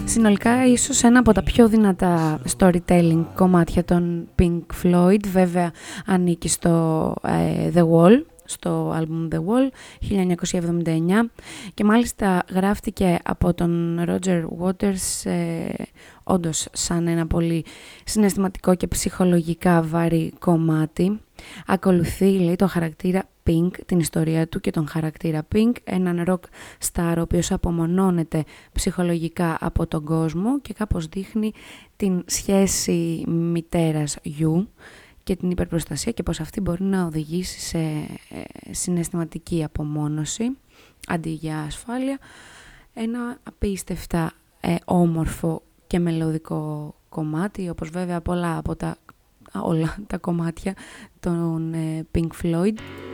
Συνολικά ίσως ένα από τα πιο δυνατά storytelling κομμάτια των Pink Floyd, βέβαια ανήκει στο The Wall, στο album The Wall 1979 και μάλιστα γράφτηκε από τον Roger Waters όντως σαν ένα πολύ συναισθηματικό και ψυχολογικά βαρύ κομμάτι. Ακολουθεί, λέει, το χαρακτήρα Pink, την ιστορία του και τον χαρακτήρα Pink, έναν rock star ο οποίος απομονώνεται ψυχολογικά από τον κόσμο και κάπως δείχνει την σχέση μητέρας-γιου και την υπερπροστασία και πως αυτή μπορεί να οδηγήσει σε συναισθηματική απομόνωση αντί για ασφάλεια. Ένα απίστευτα όμορφο και μελωδικό κομμάτι, όπως βέβαια πολλά από όλα τα κομμάτια των Pink Floyd.